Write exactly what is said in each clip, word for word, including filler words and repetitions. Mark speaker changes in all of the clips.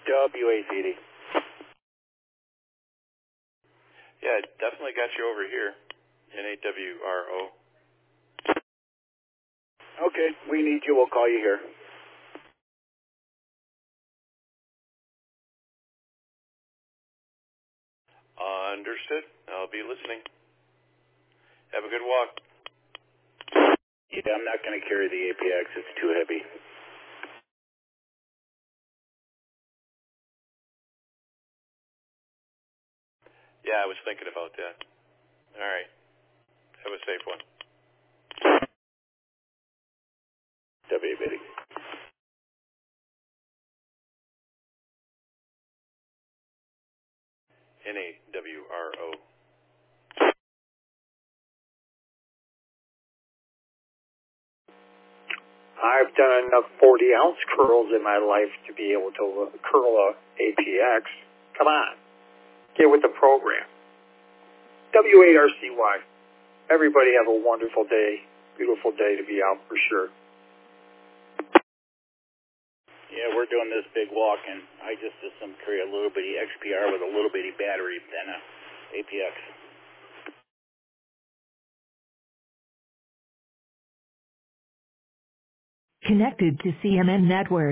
Speaker 1: W eight B D.
Speaker 2: Yeah, definitely got you over here. N eight W R O.
Speaker 1: Okay, we need you. We'll call you here.
Speaker 2: Understood. I'll be listening. Have a good walk.
Speaker 1: Yeah, I'm not going to carry the A P X. It's too heavy.
Speaker 2: Yeah, I was thinking about that. All right. Have a safe one.
Speaker 1: W eight B D.
Speaker 2: N eight W R O.
Speaker 3: I've done enough forty ounce curls in my life to be able to curl a A P X. Come on. Get with the program. W eight R C Y. Everybody have a wonderful day. Beautiful day to be out for sure.
Speaker 1: Yeah, we're doing this big walk, and I just assumed carry a little bitty X P R with a little bitty battery than a A P X.
Speaker 4: Connected to C M N Network.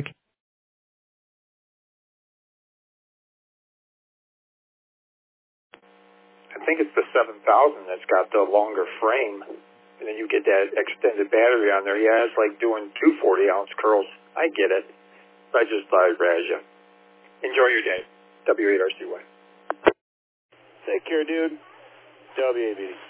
Speaker 3: I think it's the seven thousand that's got the longer frame, and then you get that extended battery on there. Yeah, it's like doing two forty ounce curls. I get it. I just thought I'd razz you. Enjoy your day. W eight R C Y.
Speaker 1: Take care, dude. W eight B D.